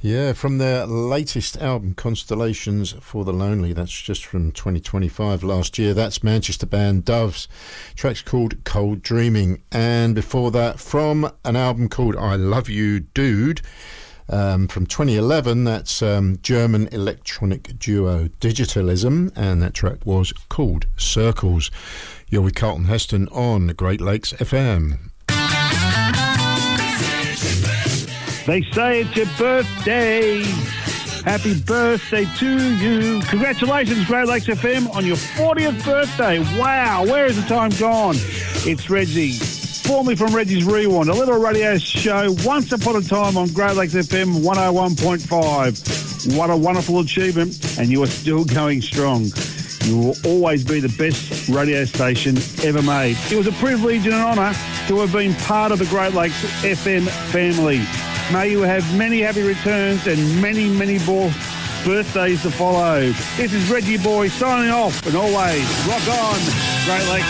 Yeah, from their latest album, Constellations for the Lonely. That's just from 2025, last year. That's Manchester band Doves. Track's called Cold Dreaming. And before that, from an album called I Love You Dude, from 2011, that's German electronic duo Digitalism, and that track was called Circles. You're with Carlton Heston on Great Lakes FM. They say it's your birthday. Happy birthday to you. Congratulations, Great Lakes FM, on your 40th birthday. Wow, where has the time gone? It's Reggie, formerly from Reggie's Rewind, a little radio show once upon a time on Great Lakes FM 101.5. What a wonderful achievement, and you are still going strong. You will always be the best radio station ever made. It was a privilege and an honour to have been part of the Great Lakes FM family. May you have many happy returns and many, many more birthdays to follow. This is Reggie Boy signing off, and always rock on, Great Lakes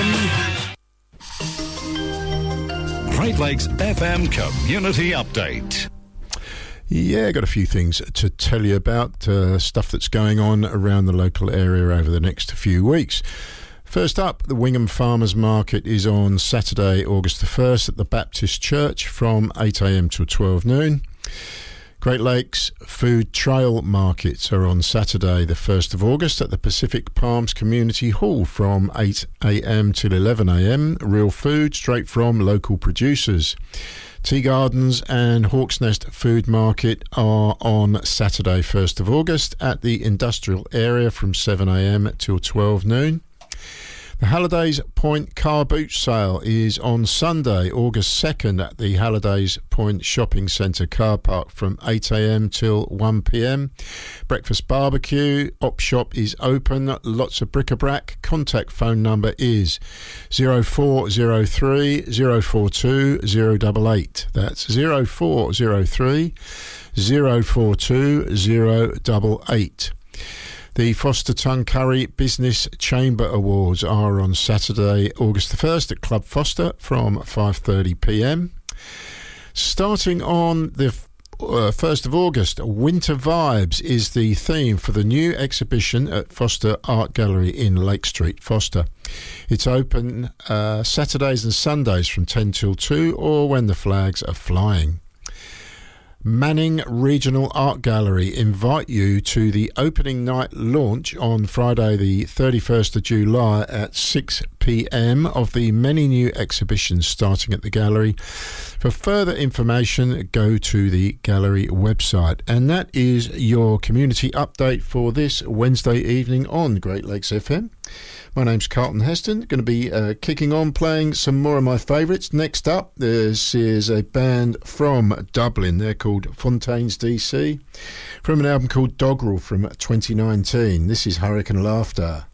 FM. Great Lakes FM Community Update. Yeah, got a few things to tell you about, stuff that's going on around the local area over the next few weeks. First up, the Wingham Farmers Market is on Saturday, August the 1st at the Baptist Church from 8 a.m. till 12 noon. Great Lakes Food Trail Markets are on Saturday, the 1st of August at the Pacific Palms Community Hall from 8 a.m. till 11 a.m. Real food straight from local producers. Tea Gardens and Hawks Nest Food Market are on Saturday, 1st of August at the industrial area from 7 a.m. till 12 noon. The Hallidays Point Car Boot Sale is on Sunday, August 2nd at the Hallidays Point Shopping Centre car park from 8 a.m. till 1 p.m. Breakfast barbecue, op shop is open, lots of bric-a-brac. Contact phone number is 0403 042 088. That's 0403 042 088. The Foster Tongue Curry Business Chamber Awards are on Saturday, August the 1st at Club Foster from 5:30 p.m. Starting on the 1st of August, Winter Vibes is the theme for the new exhibition at Foster Art Gallery in Lake Street, Foster. It's open Saturdays and Sundays from 10 till 2 or when the flags are flying. Manning Regional Art Gallery invite you to the opening night launch on Friday the 31st of July at 6 p.m. of the many new exhibitions starting at the gallery. For further information, go to the gallery website. And that is your community update for this Wednesday evening on Great Lakes FM. My name's Carlton Heston. Going to be kicking on playing some more of my favourites. Next up, this is a band from Dublin. They're called Fontaines DC from an album called Doggerel from 2019. This is Hurricane Laughter.